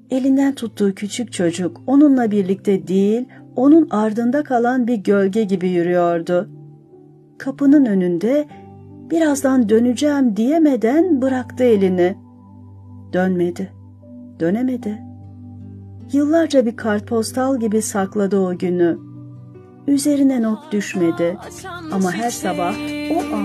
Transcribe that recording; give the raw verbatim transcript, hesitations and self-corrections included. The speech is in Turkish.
Elinden tuttuğu küçük çocuk onunla birlikte değil, onun ardında kalan bir gölge gibi yürüyordu. Kapının önünde birazdan döneceğim diyemeden bıraktı elini. Dönmedi, dönemedi. Yıllarca bir kartpostal gibi sakladı o günü. Üzerine not düşmedi ama her sabah o an